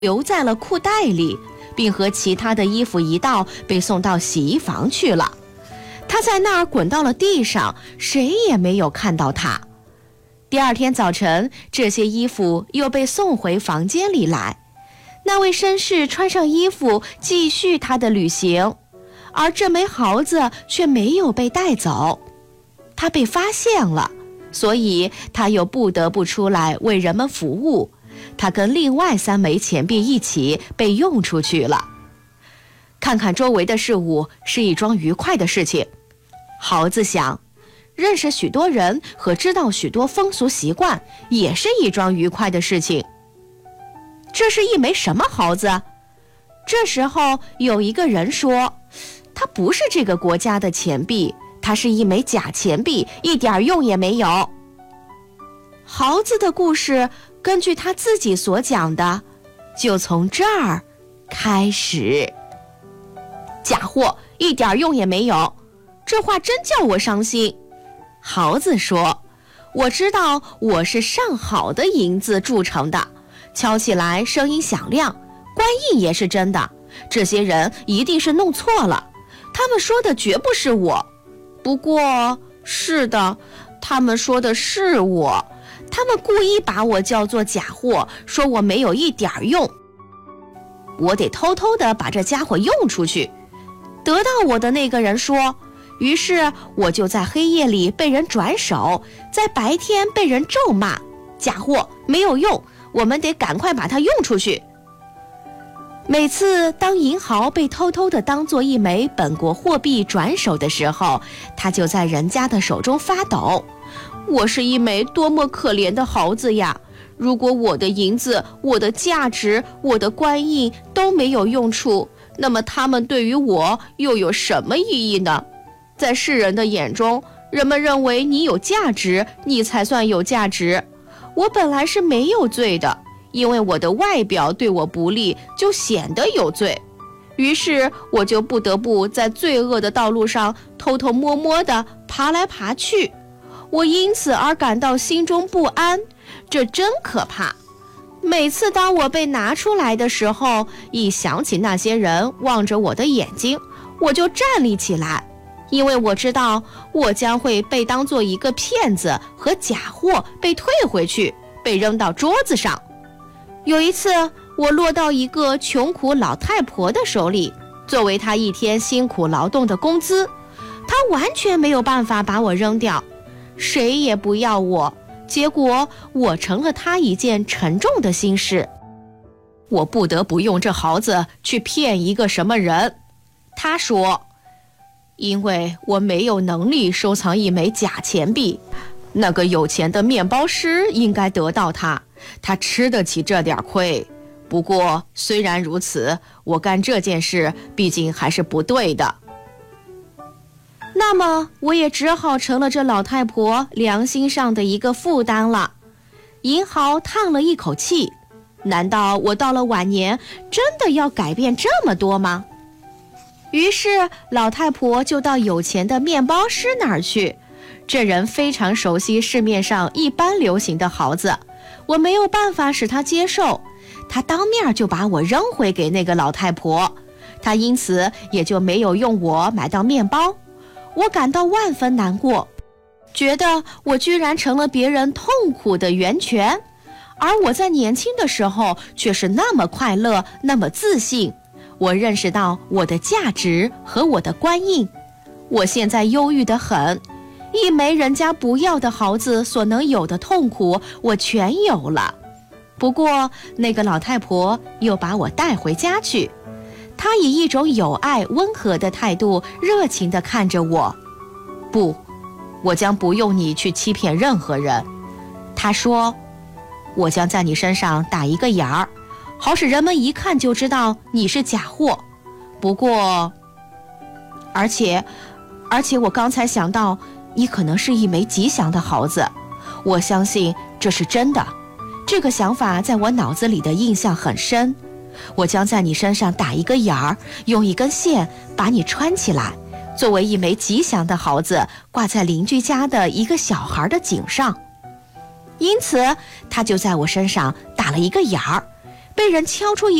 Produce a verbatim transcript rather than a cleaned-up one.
留在了裤袋里，并和其他的衣服一道被送到洗衣房去了。他在那儿滚到了地上，谁也没有看到他。第二天早晨，这些衣服又被送回房间里来。那位绅士穿上衣服继续他的旅行，而这枚毫子却没有被带走。他被发现了，所以他又不得不出来为人们服务。他跟另外三枚钱币一起被用出去了。看看周围的事物是一桩愉快的事情，毫子想，认识许多人和知道许多风俗习惯也是一桩愉快的事情。这是一枚什么毫子？这时候有一个人说，它不是这个国家的钱币，它是一枚假钱币，一点用也没有。毫子的故事根据他自己所讲的，就从这儿开始。假货，一点用也没有，这话真叫我伤心。毫子说，我知道我是上好的银子铸成的，敲起来声音响亮，官印也是真的，这些人一定是弄错了，他们说的绝不是我。不过，是的，他们说的是我，他们故意把我叫做假货，说我没有一点用。我得偷偷地把这家伙用出去。得到我的那个人说，于是我就在黑夜里被人转手，在白天被人咒骂，假货没有用，我们得赶快把它用出去。每次当银毫被偷偷地当作一枚本国货币转手的时候，它就在人家的手中发抖。我是一枚多么可怜的毫子呀！如果我的银子、我的价值、我的官印都没有用处，那么他们对于我又有什么意义呢？在世人的眼中，人们认为你有价值，你才算有价值。我本来是没有罪的，因为我的外表对我不利，就显得有罪。于是我就不得不在罪恶的道路上偷偷摸摸地爬来爬去。我因此而感到心中不安，这真可怕。每次当我被拿出来的时候，一想起那些人望着我的眼睛，我就站立起来，因为我知道我将会被当作一个骗子和假货被退回去，被扔到桌子上。有一次，我落到一个穷苦老太婆的手里，作为她一天辛苦劳动的工资，她完全没有办法把我扔掉，谁也不要我。结果我成了他一件沉重的心事。我不得不用这毫子去骗一个什么人。他说，因为我没有能力收藏一枚假钱币，那个有钱的面包师应该得到它，他吃得起这点亏。不过虽然如此，我干这件事毕竟还是不对的。那么我也只好成了这老太婆良心上的一个负担了。银毫叹了一口气，难道我到了晚年真的要改变这么多吗？于是老太婆就到有钱的面包师那儿去。这人非常熟悉市面上一般流行的毫子，我没有办法使他接受，他当面就把我扔回给那个老太婆，他因此也就没有用我买到面包。我感到万分难过，觉得我居然成了别人痛苦的源泉，而我在年轻的时候却是那么快乐，那么自信。我认识到我的价值和我的官印，我现在忧郁得很，一枚人家不要的毫子所能有的痛苦，我全有了。不过那个老太婆又把我带回家去，他以一种有爱温和的态度热情地看着我。不，我将不用你去欺骗任何人。他说，我将在你身上打一个眼儿，好使人们一看就知道你是假货。不过，而且，而且我刚才想到，你可能是一枚吉祥的毫子。我相信这是真的，这个想法在我脑子里的印象很深。我将在你身上打一个眼儿，用一根线把你穿起来，作为一枚吉祥的毫子，挂在邻居家的一个小孩的颈上。因此他就在我身上打了一个眼儿， 被人敲出一